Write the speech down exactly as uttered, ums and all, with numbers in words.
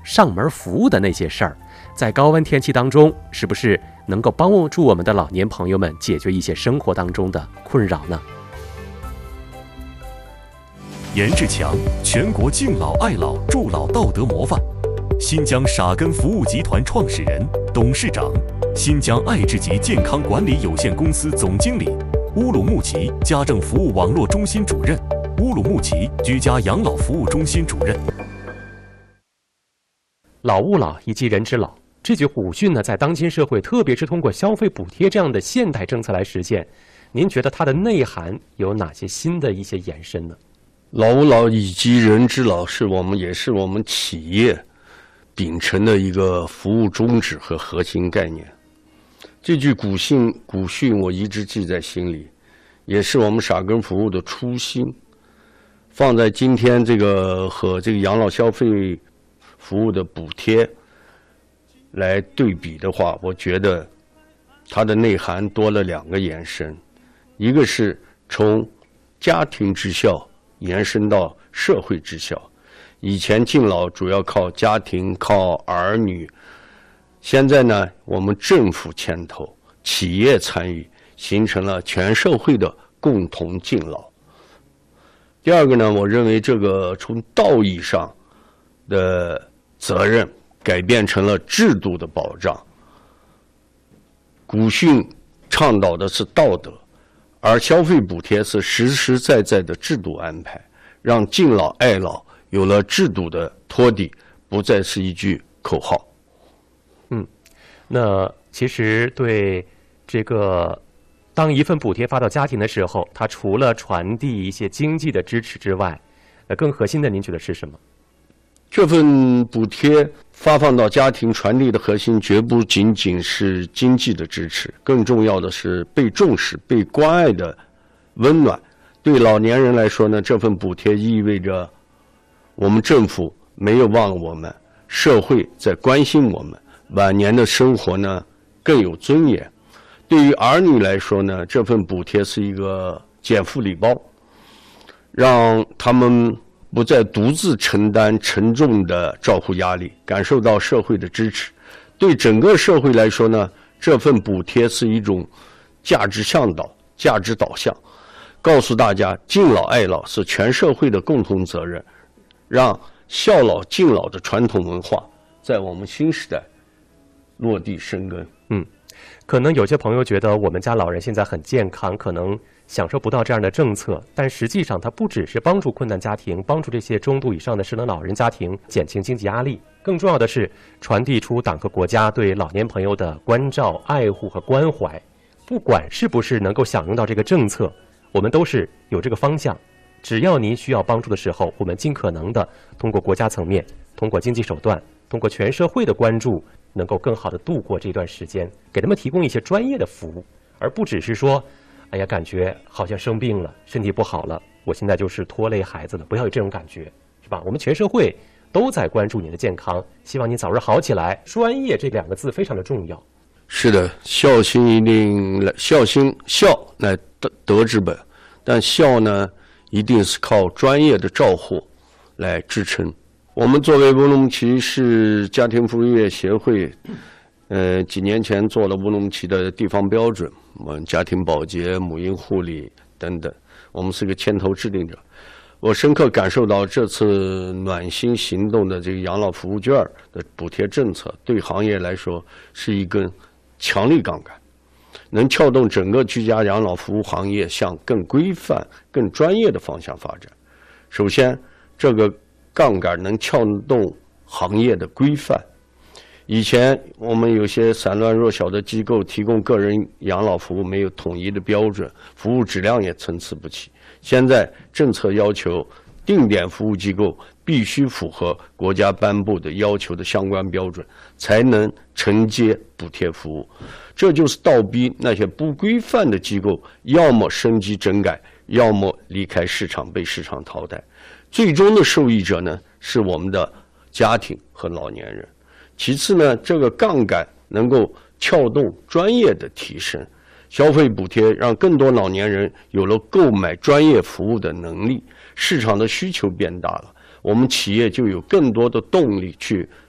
上门服务的那些事儿，在高温天气当中，是不是能够帮助我们的老年朋友们解决一些生活当中的困扰呢？ 严志强，全国敬老爱老助老道德模范，新疆傻根服务集团创始人、董事长，新疆爱智吉健康管理有限公司总经理，乌鲁木齐家政服务网络中心主任，乌鲁木齐居家养老服务中心主任。 老吾老以及人之老，这句古训呢，在当今社会，特别是通过消费补贴这样的现代政策来实现，您觉得它的内涵有哪些新的一些延伸呢？ 老吾老以及人之老是我们也是我们企业秉承的一个服务宗旨和核心概念。这句古训古训我一直记在心里，也是我们傻根服务的初心。放在今天这个和这个养老消费服务的补贴来对比的话，我觉得它的内涵多了两个延伸，一个是从家庭之孝延伸到社会之孝。以前敬老主要靠家庭靠儿女，现在呢我们政府牵头，企业参与，形成了全社会的共同敬老。第二个呢，我认为这个从道义上的责任改变成了制度的保障。古训倡导的是道德，而消费补贴是实实在在的制度安排，让敬老爱老有了制度的托底，不再是一句口号。 嗯，那其实对这个，当一份补贴发到家庭的时候，它除了传递一些经济的支持之外，呃，更核心的您觉得是什么？ 这份补贴发放到家庭传递的核心绝不仅仅是经济的支持，更重要的是被重视、被关爱的温暖。对老年人来说呢，这份补贴意味着我们政府没有忘了我们，社会在关心我们，晚年的生活呢更有尊严。对于儿女来说呢，这份补贴是一个减负礼包，让他们不再独自承担沉重的照顾压力，感受到社会的支持。对整个社会来说呢，这份补贴是一种价值向导、价值导向，告诉大家敬老爱老是全社会的共同责任，让孝老敬老的传统文化在我们新时代落地生根。 嗯，可能有些朋友觉得我们家老人现在很健康，可能享受不到这样的政策，但实际上它不只是帮助困难家庭，帮助这些中度以上的失能老人家庭减轻经济压力，更重要的是传递出党和国家对老年朋友的关照、爱护和关怀。不管是不是能够享用到这个政策，我们都是有这个方向。只要您需要帮助的时候，我们尽可能的通过国家层面，通过经济手段，通过全社会的关注，能够更好的度过这段时间，给他们提供一些专业的服务，而不只是说哎呀，感觉好像生病了，身体不好了，我现在就是拖累孩子了，不要有这种感觉，是吧？我们全社会都在关注你的健康，希望你早日好起来。专业这两个字非常的重要。 是的，孝心一定来，孝心孝乃德德之本，但孝呢，一定是靠专业的照护来支撑。我们作为乌鲁木齐市家庭服务业协会，呃，几年前做了乌鲁木齐的地方标准，我们家庭保洁、母婴护理等等，我们是个牵头制定者。我深刻感受到这次暖心行动的这个养老服务券的补贴政策，对行业来说是一根强力杠杆，能撬动整个居家养老服务行业向更规范、更专业的方向发展。首先，这个杠杆能撬动行业的规范。以前我们有些散乱弱小的机构提供个人养老服务没有统一的标准，服务质量也参差不齐。现在政策要求定点服务机构必须符合国家颁布的要求的相关标准，才能承接补贴服务。这就是倒逼那些不规范的机构要么升级整改，要么离开市场，被市场淘汰。最终的受益者呢，是我们的家庭和老年人。其次呢，这个杠杆能够撬动专业的提升，消费补贴让更多老年人有了购买专业服务的能力，市场的需求变大了，我们企业就有更多的动力去